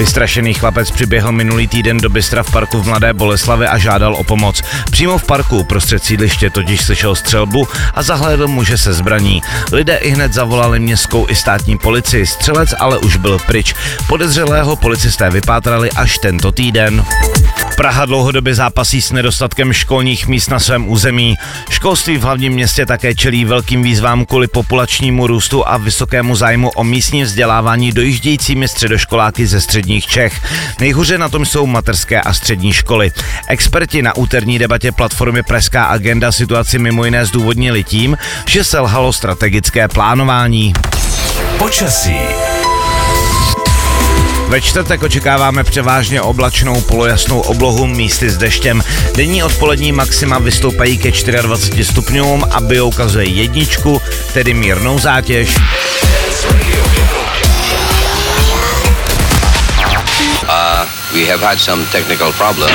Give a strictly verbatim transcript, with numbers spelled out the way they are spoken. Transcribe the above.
Vystrašený chlapec přiběhl minulý týden do bystra v parku v Mladé Boleslavi a žádal o pomoc. Přímo v parku prostřed sídliště totiž slyšel střelbu a zahlédl muže se zbraní. Lidé ihned zavolali městskou i státní policii, střelec ale už byl pryč. Podezřelého policisté vypátrali až tento týden. Praha dlouhodobě zápasí s nedostatkem školních míst na svém území. Školství v hlavním městě také čelí velkým výzvám kvůli populačnímu růstu a vysokému zájmu o místní vzdělávání dojíždějícími středoškoláky ze středních Čech. Nejhůře na tom jsou mateřské a střední školy. Experti na úterní debatě platformy Pražská agenda situaci mimo jiné zdůvodnili tím, že selhalo strategické plánování. Počasí. Ve čtvrtek očekáváme převážně oblačnou polojasnou oblohu místy s deštěm. Denní odpolední maxima vystoupají ke dvaceti čtyřem stupňům a bio ukazuje jedničku, tedy mírnou zátěž. Uh, we have had some technical problems.